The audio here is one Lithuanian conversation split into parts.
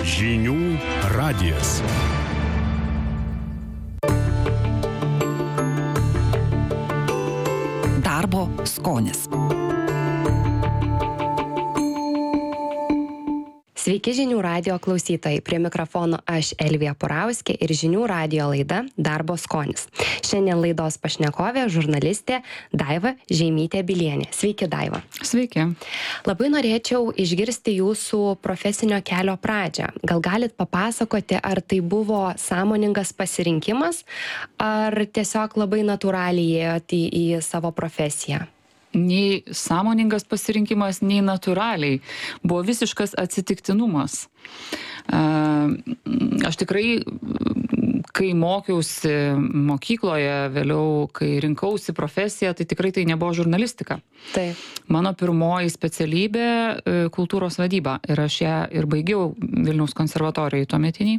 Žinių radijas. Darbo skonis. Sveiki žinių radijo klausytojai. Prie mikrofono aš Elvija Purauskė ir žinių radijo laida Darbo skonis. Šiandien laidos pašnekovė žurnalistė Daiva Žeimytė-Bilienė. Sveiki, Daiva. Sveiki. Labai norėčiau išgirsti jūsų profesinio kelio pradžią. Gal galit papasakoti, ar tai buvo sąmoningas pasirinkimas, ar tiesiog labai natūraliai ėjote į savo profesiją? Nei sąmoningas pasirinkimas, nei natūraliai. Buvo visiškas atsitiktinumas. Aš tikrai, kai mokiausi mokykloje, vėliau, kai rinkausi profesiją, tai tikrai tai nebuvo žurnalistika. Taip. Mano pirmoji specialybė kultūros vadyba ir aš ją ir baigiau Vilniaus konservatorijai tuometinį.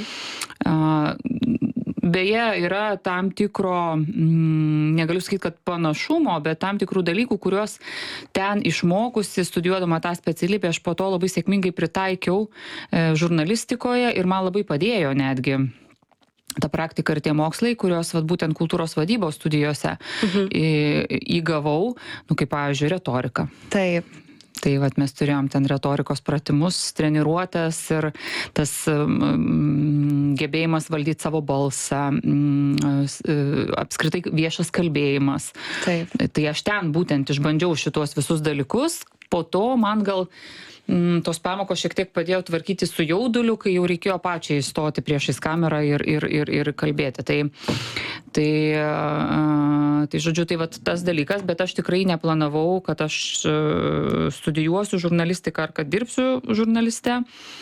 Beje, yra tam tikro, negaliu sakyti, kad panašumo, bet tam tikrų dalykų, kuriuos ten išmokusi, studijuodama tą specialybę, aš po to labai sėkmingai pritaikiau žurnalistikoje ir man labai padėjo netgi ta praktika ir tie mokslai, kuriuos būtent kultūros vadybos studijose įgavau, kaip pavyzdžiui, retorika. Taip. Tai mes turėjom ten retorikos pratimus, treniruotės ir tas gebėjimas valdyti savo balsą, apskritai viešas kalbėjimas. Taip. Tai aš ten būtent išbandžiau šitos visus dalykus, po to man gal tos pamokos šiek tiek padėjo tvarkyti su jauduliu, kai jau reikėjo pačiai stoti priešais kamerą ir kalbėti. Tai žodžiu, tai tas dalykas, bet aš tikrai neplanavau, kad aš studijuosiu žurnalistiką ar kad dirbsiu žurnaliste.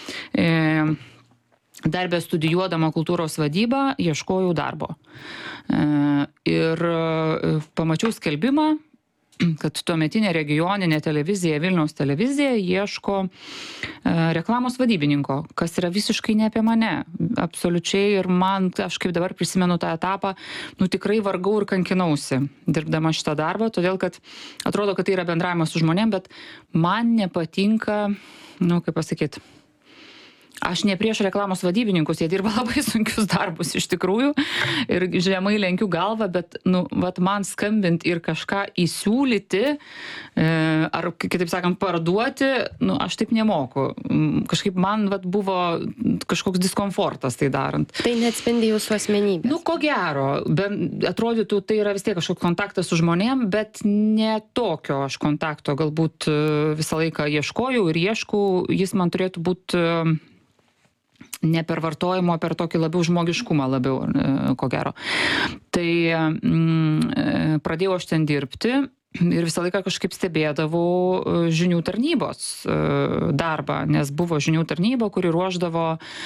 Dar bestudijuodama kultūros vadybą ieškojau darbo. Ir pamačiau skelbimą, kad tuometinė regioninė televizija, Vilniaus televizija, ieško reklamos vadybininko, kas yra visiškai ne apie mane. Absoliučiai, ir man, aš kaip dabar prisimenu tą etapą, tikrai vargau ir kankinausi, dirbdama šitą darbą, todėl kad atrodo, kad tai yra bendravimas su žmonėm, bet man nepatinka, kaip pasakyti, aš ne prieš reklamos vadybininkus, jie dirba labai sunkius darbus iš tikrųjų ir žemai lenkiu galvą, bet man skambint ir kažką įsiūlyti ar, kitaip sakant, parduoti, aš taip nemoku. Kažkaip man buvo kažkoks diskomfortas tai darant. Tai neatspindi jūsų asmenybės? Ko gero, atrodytų, tai yra vis tiek kažkoks kontaktas su žmonėm, bet ne tokio aš kontakto galbūt visą laiką ieškojau ir ieškau, jis man turėtų būti ne per vartojimo, per tokį labiau žmogiškumą labiau, ko gero. Tai pradėjau aš ten dirbti ir visą laiką kažkaip stebėdavau žinių tarnybos darbą, nes buvo žinių tarnyba, kuri ruošdavo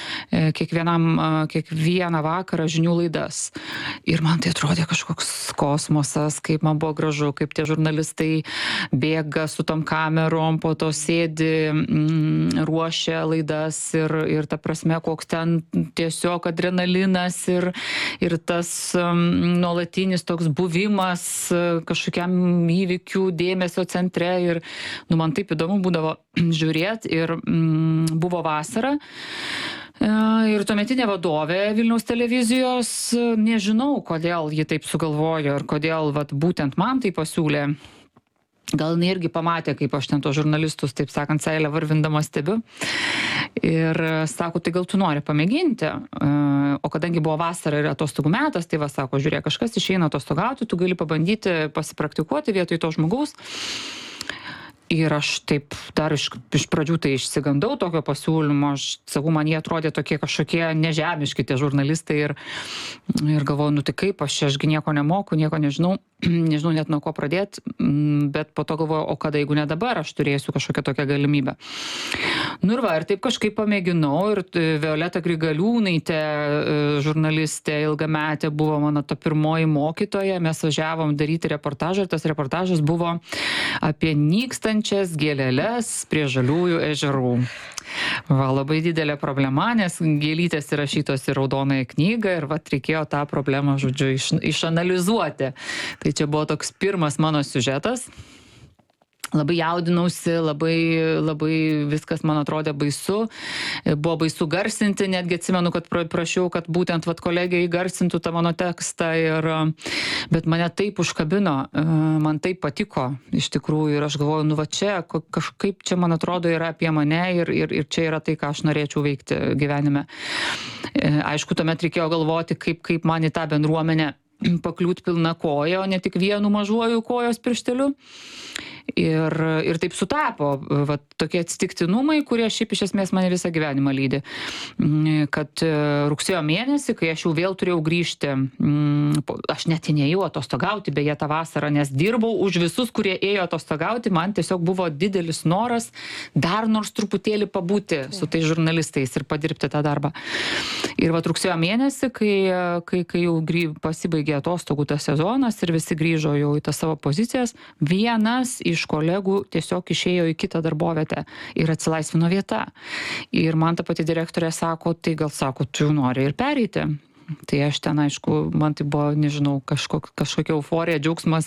kiekvieną vakarą žinių laidas. Ir man tai atrodė kažkoks kosmosas, kaip man buvo gražu, kaip tie žurnalistai bėga su tom kamerom, po to sėdi, ruošia laidas ir ta prasme, koks ten tiesiog adrenalinas ir tas nuolatinis toks buvimas kažkokiam įvykių dėmesio centre ir man taip įdomu būdavo žiūrėti ir buvo vasara. Ir tuometinė vadovė Vilniaus televizijos, nežinau, kodėl ji taip sugalvojo ir kodėl būtent man tai pasiūlė. Gal jinai irgi pamatė, kaip aš ten tos žurnalistus, taip sakant, seilę varvindama stebiu. Ir sako, tai gal tu nori pamėginti. O kadangi buvo vasara ir atostogų metas, tai sako, žiūrėk, kažkas išeina atostogauti, tu gali pabandyti pasipraktikuoti vietoj to žmogaus. Ir aš taip dar iš pradžių tai išsigandau tokio pasiūlymo, aš sakau, man jie atrodė tokie kažkokie nežemiški tie žurnalistai ir galvoju, tai kaip, ašgi nieko nemoku, nieko nežinau net nuo ko pradėti, bet po to galvoju, o kada, jeigu ne dabar, aš turėsiu kažkokią tokią galimybę. Ir taip kažkaip pamėginau ir Violeta Grigaliūnaitė, žurnalistė ilgametė, buvo mano ta pirmoji mokytoja, mes važiavom daryti reportažą ir tas reportažas buvo apie nykstančias gėleles prie Žaliųjų ežerų. Labai didelė problema, nes gėlytės įrašytos į raudonąją knygą ir reikėjo tą problemą, žodžiu, išanalizuoti. Tai čia buvo toks pirmas mano siužetas. Labai jaudinausi, labai viskas man atrodė baisu. Buvo baisu garsinti, netgi atsimenu, kad prašiau, kad būtent kolegė įgarsintų tą mano tekstą. Bet mane taip užkabino, man taip patiko iš tikrųjų. Ir aš galvoju, čia kažkaip čia, man atrodo, yra apie mane ir čia yra tai, ką aš norėčiau veikti gyvenime. Aišku, tuomet reikėjo galvoti, kaip man į tą bendruomenę pakliūt pilna koja, o ne tik vienu mažuoju kojos piršteliu. Ir taip sutapo, tokie atsitiktinumai, kurie šiaip iš esmės mane visą gyvenimą lydi. Kad rugsėjo mėnesį, kai aš jau vėl turėjau grįžti, aš net neėjau atostogauti beje tą vasarą, nes dirbau už visus, kurie ėjo atostogauti, man tiesiog buvo didelis noras dar nors truputėlį pabūti su tais žurnalistais ir padirbti tą darbą. Ir rugsėjo mėnesį, kai jau pasibaigė atostogų tas sezonas ir visi grįžo jau į tas savo pozicijas, vienas iš kolegų tiesiog išėjo į kitą darbovietę ir atsilaisvino vieta. Ir man ta pati direktorė sako, tai gal sako, tu nori ir pereiti. Tai aš ten, aišku, man tai buvo, nežinau, kažkokia euforija, džiaugsmas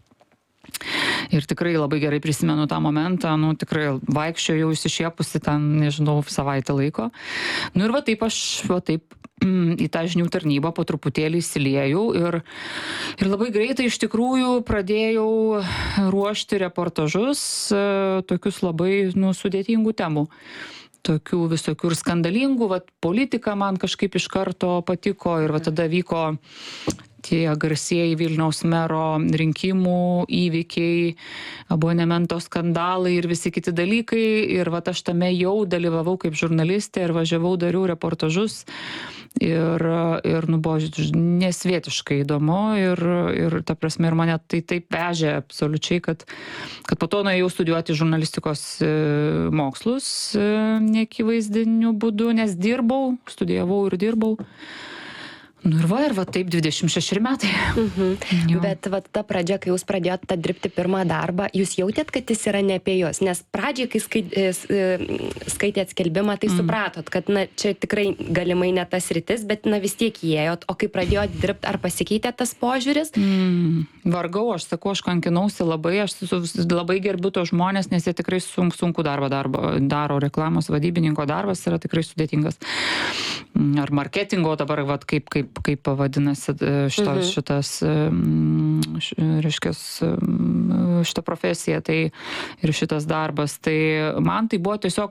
ir tikrai labai gerai prisimenu tą momentą, tikrai vaikščiojau išsišiepusi ten, nežinau, savaitę laiko. Ir taip aš, į tą žinių tarnybą po truputėlį įsiliejau ir labai greitai iš tikrųjų pradėjau ruošti reportažus, tokius labai sudėtingų temų. Tokių visokių ir skandalingų, politika man kažkaip iš karto patiko ir tada vyko tie garsieji Vilniaus mero rinkimų įvykiai, abonemento skandalai ir visi kiti dalykai. Ir aš tame jau dalyvavau kaip žurnalistė ir važiavau, dariau reportažus. Ir buvo nesvietiškai įdomu ir ta prasme ir mane tai taip vežė absoliučiai, kad po to nuėjau studijuoti žurnalistikos mokslus neakivaizdiniu būdu, nes studijavau ir dirbau. Ir taip 26 metai. Bet ta pradžia, kai jūs pradėjote dirbti pirmą darbą, jūs jautėt, kad jis yra ne apie jūs? Nes pradžiai, kai skaitėt skelbimą, tai supratot, kad čia tikrai galimai ne tas rytis, bet vis tiek įėjot. O kai pradėjot dirbti, ar pasikeitė tas požiūris? Vargau, aš kankinausi labai, aš labai gerbiu tos žmonės, nes jie tikrai sunku daro. Reklamos vadybininko darbas yra tikrai sudėtingas. Ar marketingo dabar, kaip pavadinasi šitas, reiškias, šita profesija, tai ir šitas darbas. Tai man tai buvo tiesiog,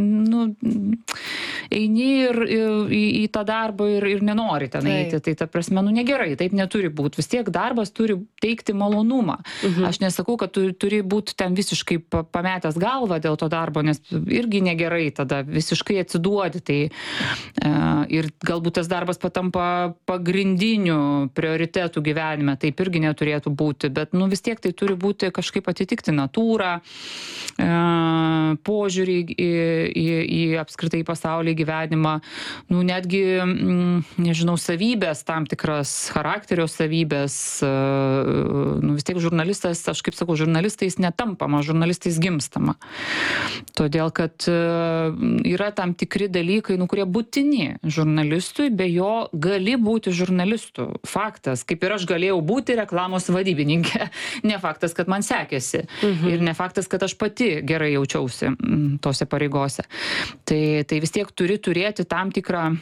eini ir į tą darbą ir nenori ten eiti. Tai ta prasme, negerai, taip neturi būti. Vis tiek darbas turi teikti malonumą. Aš nesakau, kad tu turi būti ten visiškai pametęs galvą dėl to darbo, nes irgi negerai tada visiškai atsiduodi. Tai, ir galbūt tas darbas patampa pagrindinių prioritetų gyvenime, taip irgi neturėtų būti, bet vis tiek tai turi būti kažkaip atitikti natūrą, požiūrį į apskritai pasaulį gyvenimą, netgi, nežinau, savybės, tam tikras charakterio savybės, vis tiek žurnalistas, aš kaip sakau, žurnalistais netampama, žurnalistais gimstama. Todėl, kad yra tam tikri dalykai, kurie būtini žurnalistui, be jo gali būti žurnalistų. Faktas, kaip ir aš galėjau būti reklamos vadybininkė. Ne faktas, kad man sekėsi. Ir ne faktas, kad aš pati gerai jaučiausi tose pareigose. Tai vis tiek turi turėti tam tikrą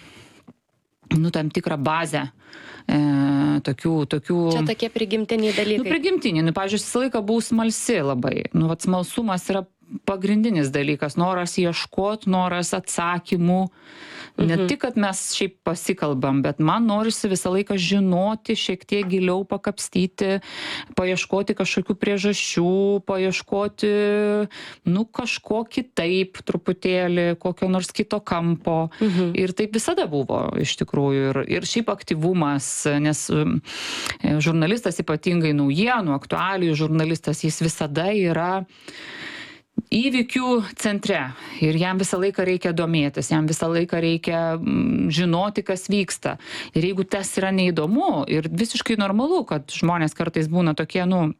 bazę. Tokių... Čia tokie prigimtiniai dalykai. Prigimtiniai. Pavyzdžiui, visą laiką buvau smalsi labai. Smalsumas yra pagrindinis dalykas. Noras ieškoti, noras atsakymų. Ne tik, kad mes šiaip pasikalbam, bet man norisi visą laiką žinoti, šiek tiek giliau pakapstyti, paieškoti kažkokių priežasčių, paieškoti, kažko kitaip truputėlį, kokio nors kito kampo. Ir taip visada buvo iš tikrųjų. Ir šiaip aktyvumas, nes žurnalistas, ypatingai naujienų, aktualijų žurnalistas, jis visada yra įvykių centre ir jam visą laiką reikia domėtis, jam visą laiką reikia žinoti, kas vyksta. Ir jeigu tas yra neįdomu ir visiškai normalu, kad žmonės kartais būna tokie,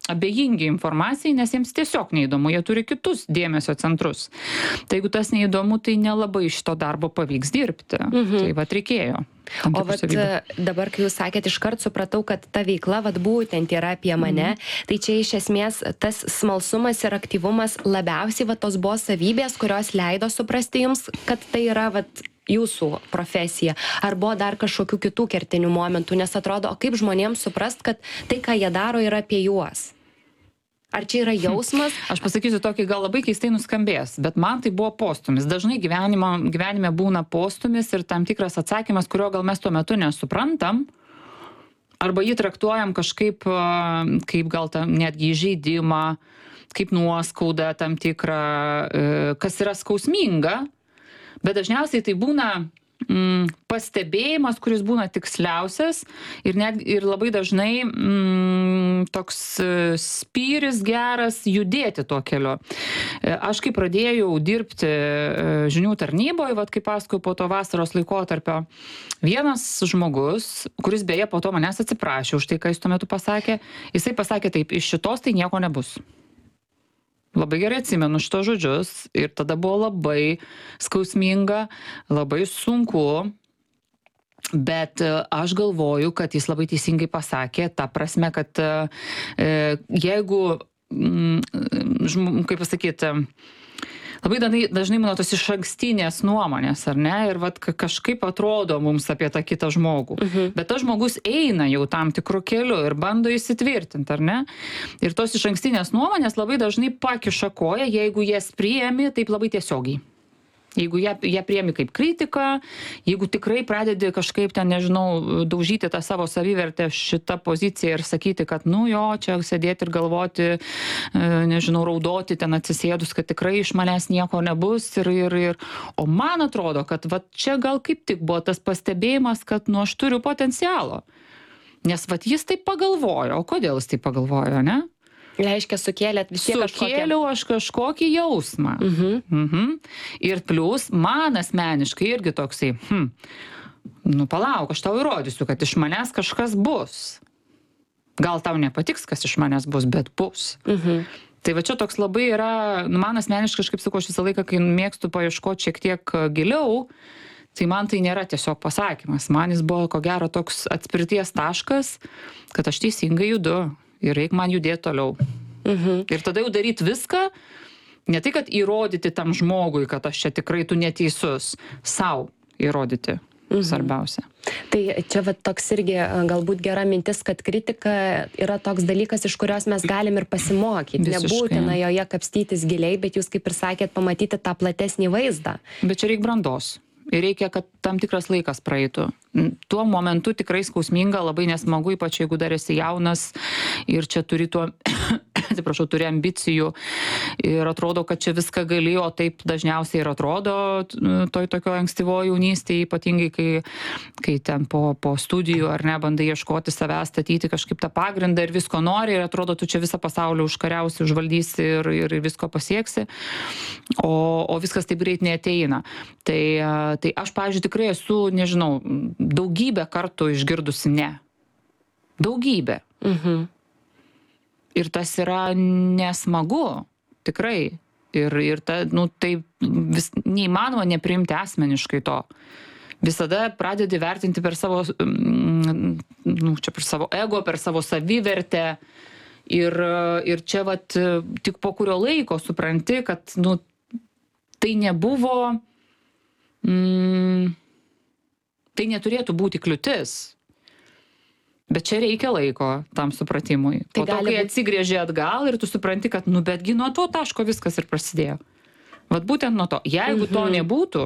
abejingi informacijai, nes jiems tiesiog neįdomu, jie turi kitus dėmesio centrus. Tai jeigu tas neįdomu, tai nelabai šito darbo pavyks dirbti. Tai vat reikėjo. O vat dabar, kai jūs sakėt, iškart supratau, kad ta veikla vat būtent yra apie mane, tai čia iš esmės tas smalsumas ir aktyvumas labiausiai vat tos buvo savybės, kurios leido suprasti jums, kad tai yra vat jūsų profesija. Ar buvo dar kažkokių kitų kertinių momentų, nes atrodo, o kaip žmonėms suprast, kad tai, ką jie daro, yra apie juos? Ar čia yra jausmas? Aš pasakysiu tokį, gal labai keistai nuskambės, bet man tai buvo postūmis. Dažnai gyvenime būna postūmis ir tam tikras atsakymas, kurio gal mes tuo metu nesuprantam, arba jį traktuojam kažkaip, kaip gal netgi įžeidimą, kaip nuoskaudą tam tikrą, kas yra skausminga, bet dažniausiai tai būna pastebėjimas, kuris būna tiksliausias ir labai dažnai toks spyris geras judėti tuo keliu. Aš kai pradėjau dirbti žinių tarnyboje, vat kaip paskui po to vasaros laikotarpio, vienas žmogus, kuris beje po to manęs atsiprašė už tai, ką jis tuo metu pasakė, jisai pasakė taip, iš šitos tai nieko nebus. Labai gerai atsimenu šito žodžius ir tada buvo labai skausminga, labai sunku, bet aš galvoju, kad jis labai teisingai pasakė, ta prasme, kad jeigu, kaip pasakyti, labai dažnai mano tos išankstinės nuomonės, ar ne, ir vat kažkaip atrodo mums apie tą kitą žmogų. Bet tas žmogus eina jau tam tikrų kelių ir bando įsitvirtinti, ar ne? Ir tos išankstinės nuomonės labai dažnai pakiša koją, jeigu jas priemi taip labai tiesiogiai. Jeigu ją priemi kaip kritiką, jeigu tikrai pradedi kažkaip ten, nežinau, daužyti tą savo savivertę šitą poziciją ir sakyti, kad, nu jo, čia sėdėti ir galvoti, nežinau, raudoti ten atsisėdus, kad tikrai iš manęs nieko nebus o man atrodo, kad va čia gal kaip tik buvo tas pastebėjimas, kad, nu, aš turiu potencialo. Nes va jis taip pagalvojo, o kodėl jis taip pagalvojo, ne? Reiškia, sukėlėt vis tiek Sukėliau aš kažkokį jausmą. Ir plus, man asmeniškai irgi toksai, nu palauk, aš tau įrodysiu, kad iš manęs kažkas bus. Gal tau nepatiks, kas iš manęs bus, bet bus. Tai va čia toks labai yra, nu, man asmeniškai, kažkaip sakau, aš visą laiką, kai mėgstu paieškoti šiek tiek giliau, tai man tai nėra tiesiog pasakymas. Man jis buvo, ko gero, toks atspirties taškas, kad aš teisingai judu. Ir reikia man judėti toliau. Ir tada jau daryti viską, ne tai, kad įrodyti tam žmogui, kad aš čia tikrai tu neteisus, sau įrodyti svarbiausia. Tai čia va toks irgi galbūt gera mintis, kad kritika yra toks dalykas, iš kurios mes galim ir pasimokyti. Nebūtina joje kapstytis giliai, bet jūs, kaip ir sakėt, pamatyti tą platesnį vaizdą. Bet čia reikia brandos. Ir reikia, kad tam tikras laikas praeitų. Tuo momentu tikrai skausminga, labai nesmagu, ypač jeigu dar esi jaunas ir čia turi turi ambicijų ir atrodo, kad čia viską gali, o taip dažniausiai ir atrodo toj tokio ankstyvoje jaunystėje, ypatingai kai ten po studijų ar ne bandai ieškoti savęs, statyti kažkaip tą pagrindą ir visko nori ir atrodo, tu čia visą pasaulį užkariausi, užvaldysi ir visko pasieksi, o viskas taip greit neateina. Tai aš, pavyzdžiui, tikrai esu, nežinau, daugybę kartų išgirdusi ne. Daugybę. Ir tas yra nesmagu, tikrai. Ir tai neįmanoma nepriimti asmeniškai to. Visada pradedi vertinti per savo, per savo ego, per savo savivertę. Ir čia vat tik po kurio laiko supranti, kad tai nebuvo, tai neturėtų būti kliūtis. Bet čia reikia laiko tam supratimui. Po to, kai atsigrėži atgal ir tu supranti, kad, betgi nuo to taško viskas ir prasidėjo. Vat būtent nuo to. Jeigu to nebūtų,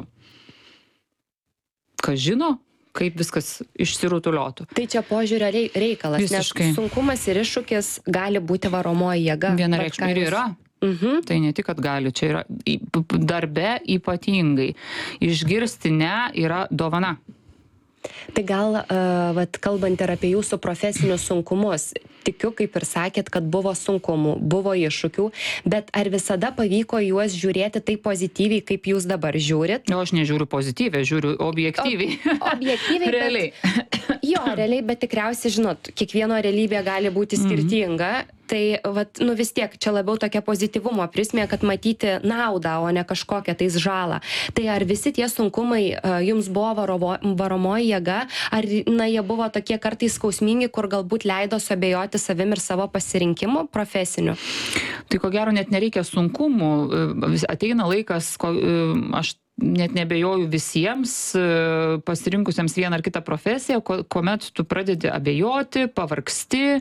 kas žino, kaip viskas išsirutuliotų. Tai čia požiūrio reikalas, Visiškai. Nes sunkumas ir iššūkis gali būti varomoji jėga. Vienareikšmiai ir yra. Tai ne tik, kad gali, čia yra darbe ypatingai. Išgirsti ne yra dovana. Tai gal, kalbant ir apie jūsų profesinius sunkumus, tikiu, kaip ir sakėt, kad buvo sunkumų, buvo iššūkių, bet ar visada pavyko juos žiūrėti taip pozityviai, kaip jūs dabar žiūrit? Aš nežiūriu pozityviai, žiūriu objektyviai. Objektyviai, realiai. Jo, realiai, bet tikriausiai, žinot, kiekvieno realybė gali būti skirtinga. Tai vat, nu vis tiek čia labiau tokia pozityvumo prismė, kad matyti naudą, o ne kažkokią tais žalą. Tai ar visi tie sunkumai jums buvo varomoji jėga, ar na, jie buvo tokie kartais skausmingi, kur galbūt leido suabejoti savim ir savo pasirinkimu profesiniu? Tai ko gero net nereikia sunkumų. Ateina laikas, aš net nebejoju visiems pasirinkusiems vieną ar kitą profesiją, kuomet tu pradedi abejoti, pavargsti,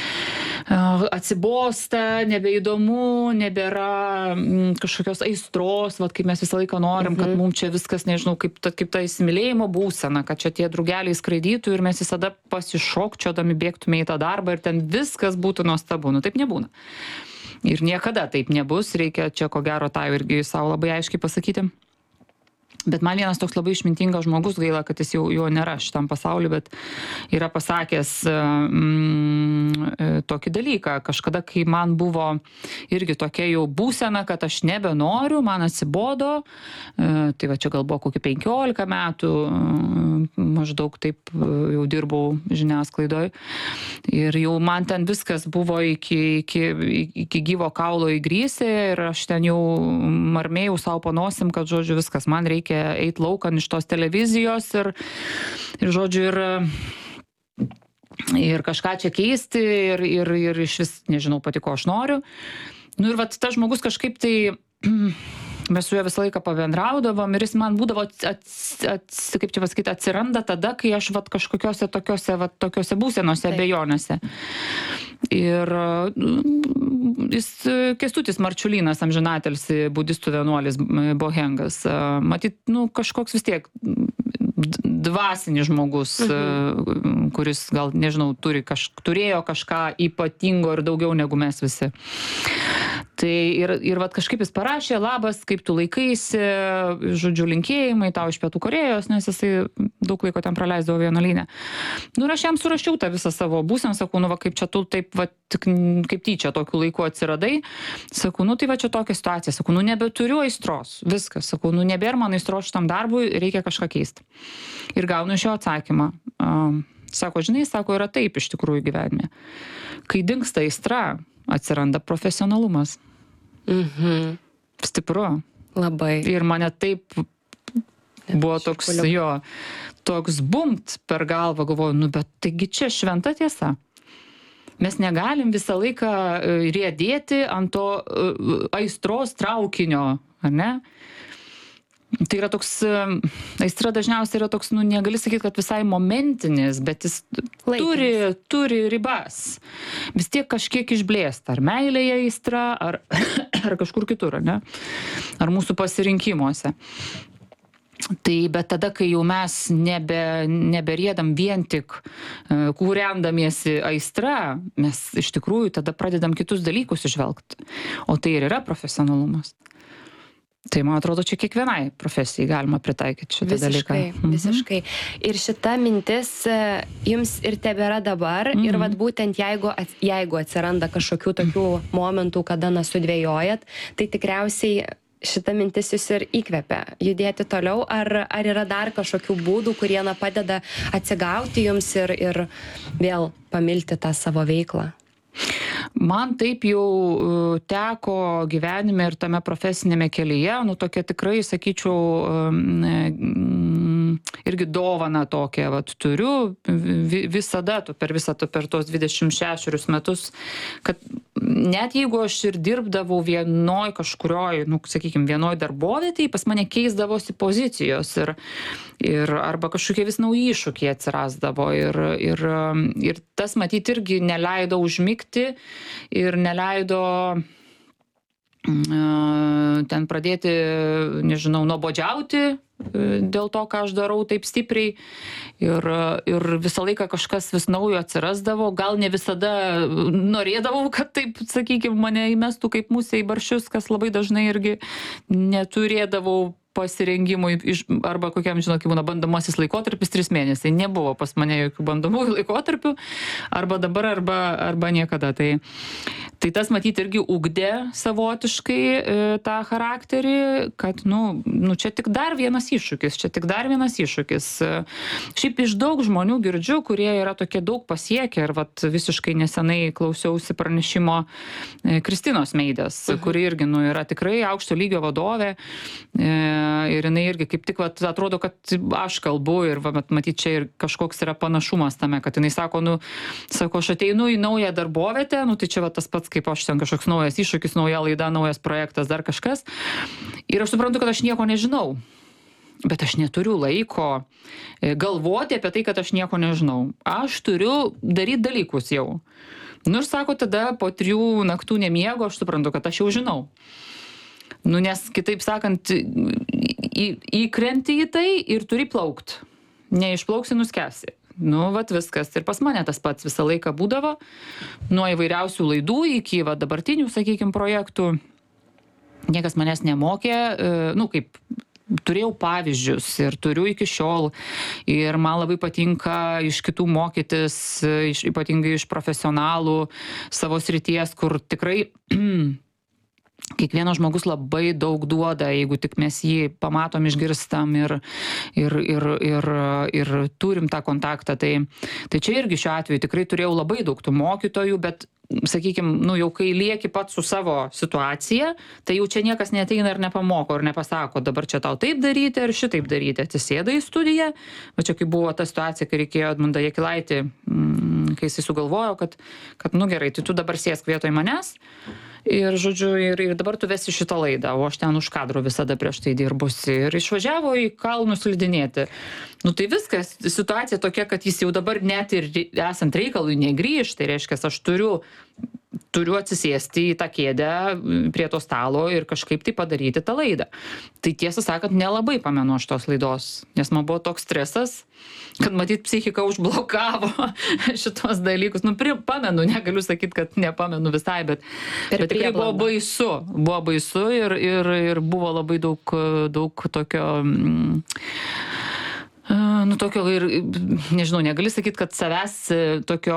atsibosta, nebeįdomu, nebėra kažkokios aistros, vat, kaip mes visą laiką norim, kad mums čia viskas, nežinau, kaip ta įsimylėjimo būsena, kad čia tie drugeliai skraidytų ir mes visada pasišokčiodami bėgtume į tą darbą ir ten viskas būtų nuostabu. Nu, taip nebūna. Ir niekada taip nebus, reikia čia ko gero tą irgi savo labai aiškiai pasakyti. Bet man vienas toks labai išmintingas žmogus, gaila, kad jis jau jo nėra šitam pasauliu, bet yra pasakęs tokį dalyką. Kažkada, kai man buvo irgi tokia jau būsena, kad aš nebenoriu, man atsibodo, tai va čia gal buvo kokį 15 metų, maždaug taip jau dirbau žiniasklaidoj. Ir jau man ten viskas buvo iki gyvo kaulo įgrysė ir aš ten jau marmėjau savo panosim, kad, žodžiu, viskas, man reikia eit laukan iš tos televizijos ir žodžiu, ir kažką čia keisti ir iš vis nežinau pati, ko aš noriu. Nu ir vat tas žmogus kažkaip tai, mes su juo visą laiką pabendraudavom ir jis man būdavo, kaip čia pasakyti, atsiranda tada, kai aš vat kažkokiose tokiose būsenose, abejonėse. Ir jis Kęstutis Marčiulynas, amžinatelsi, budistų vienuolis Bohengas, matyt, nu, kažkoks vis tiek dvasinis žmogus, kuris gal, nežinau, turėjo kažką ypatingo ir daugiau negu mes visi. Tai ir vat kažkaip jis parašė, labas, kaip tu laikaisi, žodžiu, linkėjimai tau iš Pietų Korėjos, nes jisai daug laiko ten praleisdavo vienuolyne. Nu ir aš jam surašiau tą visą savo būseną, sakau, nu va kaip čia tu taip, va, kaip tyčia tokiu laiku atsiradai, sakau, nu tai va čia tokia situacija, sakau, nu nebeturiu aistros, viskas, sakau, nu nebėra man aistros šitam darbui, reikia kažką keisti. Ir gaunu iš jo atsakymą. Sako, žinai, sako, yra taip iš tikrųjų gyvenime. Kai dingsta aistra, atsiranda profesionalumas. Stipru. Labai. Ir mane taip buvo toks, toks bumt per galvą, galvoju, nu bet taigi čia šventa tiesa. Mes negalim visą laiką riedėti ant to aistros traukinio, ar ne? Tai yra toks, aistra dažniausiai yra toks, nu, negali sakyti, kad visai momentinis, bet jis turi ribas. Vis tiek kažkiek išblėsta, ar meilėje aistra, ar kažkur kitur, ne? Ar mūsų pasirinkimuose. Tai bet tada, kai jau mes neberiedam vien tik kūrendamiesi aistra, mes iš tikrųjų tada pradedam kitus dalykus išvelgti. O tai ir yra profesionalumas. Tai, man atrodo, čia kiekvienai profesijai galima pritaikyti šitą dalyką. Visiškai. Ir šita mintis jums ir tebėra dabar. Ir vat būtent jeigu atsiranda kažkokių tokių momentų, kada sudvejojat, tai tikriausiai šita mintis jūs ir įkvepia judėti toliau. Ar yra dar kažkokių būdų, kurie padeda atsigauti jums ir vėl pamilti tą savo veiklą? Man taip jau teko gyvenime ir tame profesinėme kelyje, nu tokia tikrai, sakyčiau, irgi dovaną tokią, vat, turiu visada, per tos 26 metus, kad net jeigu aš ir dirbdavau vienoj kažkurioj, nu, sakykime, vienoj darbovietėj, pas mane keisdavosi pozicijos ir arba kažkokie vis nauji iššūkiai atsirasdavo ir tas matyt irgi neleido užmigti ir neleido ten pradėti, nežinau, nuobodžiauti dėl to, ką aš darau taip stipriai ir visą laiką kažkas vis naujo atsirasdavo, gal ne visada norėdavau, kad taip, sakykime, mane įmestų kaip musė į barščius, kas labai dažnai irgi neturėdavau pasirengimui arba kokiam, žinot, kaip būna bandomasis laikotarpis 3 mėnesiai. Nebuvo pas mane jokių bandomųjų laikotarpių, arba dabar, arba niekada. Tai Tai tas matyt irgi ugdė savotiškai tą charakterį, kad, čia tik dar vienas iššūkis. Šiaip iš daug žmonių girdžiu, kurie yra tokie daug pasiekę ir visiškai nesenai klausiausi pranešimo Kristinos Meidės, kuri irgi yra tikrai aukšto lygio vadovė ir jinai irgi kaip tik atrodo, kad aš kalbu ir matyt, čia ir kažkoks yra panašumas tame, kad jinai sako, aš ateinu į naują darbovietę, tai čia tas pats kaip aš ten kažkoks naujas iššūkis, nauja laida, naujas projektas, dar kažkas. Ir aš suprantu, kad aš nieko nežinau. Bet aš neturiu laiko galvoti apie tai, kad aš nieko nežinau. Aš turiu daryti dalykus jau. Ir sako, tada po 3 naktų nemiego aš suprantu, kad aš jau žinau. Nes kitaip sakant, įkrenti į tai ir turi plaukt. Neišplauksi, nuskesi. Viskas. Ir pas mane tas pats visą laiką būdavo. Nuo įvairiausių laidų iki dabartinių, sakykime, projektų. Niekas manęs nemokė, kaip turėjau pavyzdžius ir turiu iki šiol. Ir man labai patinka iš kitų mokytis, ypatingai iš profesionalų savo srities, kur tikrai kiekvienas žmogus labai daug duoda, jeigu tik mes jį pamatom, išgirstam ir turim tą kontaktą. Tai čia irgi šiuo atveju tikrai turėjau labai daug tų mokytojų, bet sakykime, jau kai lieki pats su savo situacija, tai jau čia niekas neateina ir nepamoko ir nepasako, dabar čia tau taip daryti ar šitaip daryti. Atsisėda į studiją, va čia kai buvo ta situacija, kai reikėjo Edmundą Jakilaitį, kai jisai sugalvojo, kad gerai, tai tu dabar sėsk vietoj manęs ir, žodžiu, ir dabar tu vesi šitą laidą, o aš ten už kadro visada prieš tai dirbusi ir išvažiavo į kalnus slidinėti. Tai viskas, situacija tokia, kad jis jau dabar net ir esant reikalui negrįž, tai reiškia, aš turiu atsisėsti į tą kėdę prie to stalo ir kažkaip tai padaryti tą laidą. Tai tiesą sakant, nelabai pamenu aš tos laidos, nes man buvo toks stresas, kad matyt psichika užblokavo šitos dalykus. Pamenu, negaliu sakyti, kad nepamenu visai, bet tikrai buvo baisu ir buvo labai daug tokio... tokio ir, nežinau, negali sakyti, kad savęs tokio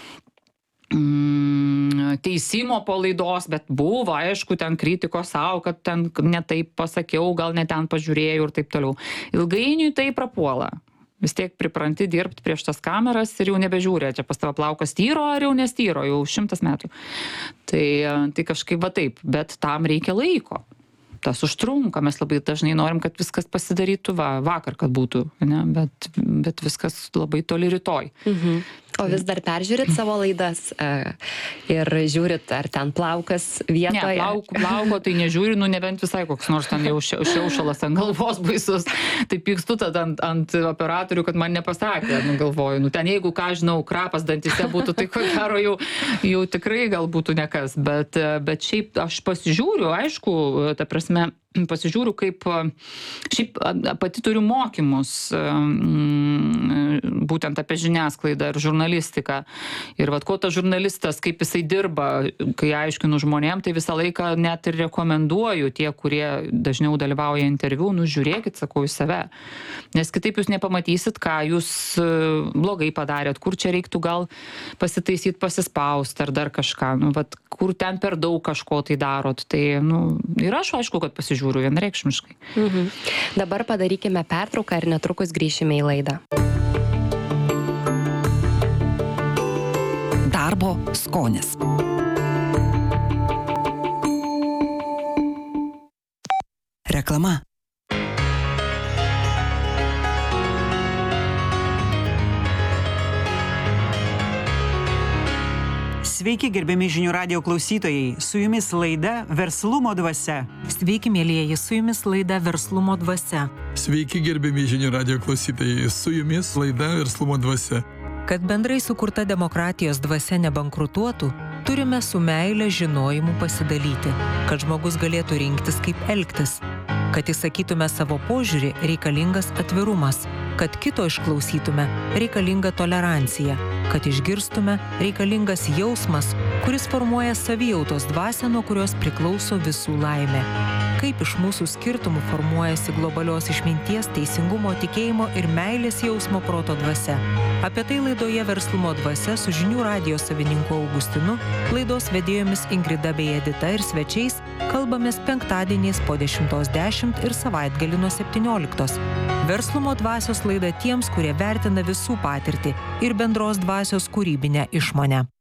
teisimo po laidos, bet buvo, aišku, ten kritikos savo, kad ten ne taip pasakiau, gal ne ten pažiūrėjau ir taip toliau. Ilgainiui tai prapuola. Vis tiek pripranti dirbti prieš tas kameras ir jau nebežiūrė, čia pas tavo plaukas tyro ar jau nestyro, jau 100 metų. Tai kažkaip taip, bet tam reikia laiko. Tas užtrunka, mes labai dažnai norim, kad viskas pasidarytų vakar, kad būtų, ne? Bet viskas labai toli rytoj. O vis dar peržiūrit savo laidas ir žiūrit, ar ten plaukas vietoje? Ne, plauko tai nežiūri, nebent visai koks nors ten jau šiaušalas ant galvos baisus. Tai pykstu tada ant operatorių, kad man nepasakė, galvoju. Ten jeigu, ką žinau, krapas dantise būtų, tai ko gero jau tikrai gal būtų nekas. Bet šiaip aš pasižiūriu, aišku, ta prasme, pasižiūriu, kaip šiaip pati turiu mokymus būtent apie žiniasklaidą ir žurnalistiką. Ir kuo tas žurnalistas, kaip jisai dirba, kai aiškinu žmonėm, tai visą laiką net ir rekomenduoju tie, kurie dažniau dalyvauja interviu, žiūrėkit, sakau, į save. Nes kitaip jūs nepamatysit, ką jūs blogai padarėt, kur čia reiktų gal pasitaisyti, pasispausti ar dar kažką. Kur ten per daug kažko tai darot. Tai, ir aš aišku, kad pasižiūriu vienareikšmiškai. Dabar padarykime pertrauką ir netrukus grįšime į laidą. Darbo skonis. Reklama. Sveiki, gerbiami žinių radijo klausytojai, su jumis laida Verslumo dvasia. Sveiki, mielieji, su jumis laida Verslumo dvasia. Sveiki, gerbiami žinių radijo klausytojai, su jumis laida Verslumo dvasia. Kad bendrai sukurta demokratijos dvasia nebankrutuotų, turime su meile žinojimu pasidalyti, kad žmogus galėtų rinktis, kaip elgtis. Kad įsakytume savo požiūrį, reikalingas atvirumas. Kad kito išklausytume, reikalinga tolerancija. Kad išgirstume, reikalingas jausmas, kuris formuoja savijautos dvasią, nuo kurios priklauso visų laimė. kaip iš mūsų skirtumų formuojasi globalios išminties, teisingumo, tikėjimo ir meilės jausmo proto dvasia. Apie tai laidoje Verslumo dvasia su žinių radijo savininku Augustinu, laidos vedėjomis Ingrida bei Edita ir svečiais kalbamės penktadieniais po 10:10 ir savaitgalį nuo 17. Verslumo dvasios laida tiems, kurie vertina visų patirtį ir bendros dvasios kūrybinę išmonę.